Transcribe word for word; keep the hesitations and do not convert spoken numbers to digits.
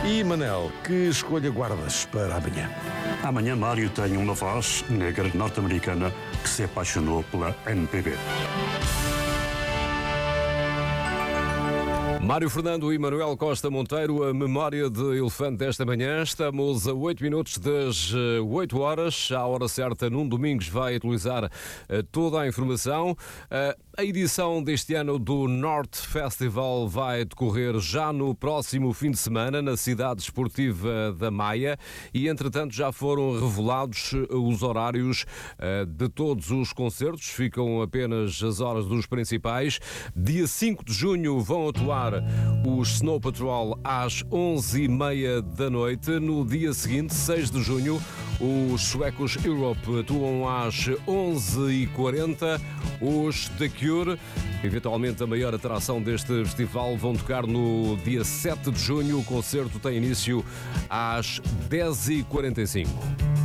E, Manel, que escolha guardas para amanhã? Amanhã, Mário tem uma voz negra norte-americana que se apaixonou pela M P B. Mário Fernando e Manuel Costa Monteiro, a memória de elefante desta manhã. Estamos a oito minutos das oito horas. À hora certa, num domingo, vai atualizar toda a informação. A edição deste ano do North Festival vai decorrer já no próximo fim de semana, na cidade esportiva da Maia. E, entretanto, já foram revelados os horários de todos os concertos. Ficam apenas as horas dos principais. Dia cinco de junho vão atuar os Snow Patrol às onze e meia da noite. No dia seguinte, seis de junho, os suecos Europe atuam às onze e quarenta. Os The Cure, eventualmente a maior atração deste festival, vão tocar no dia sete de junho. O concerto tem início às dez e quarenta e cinco.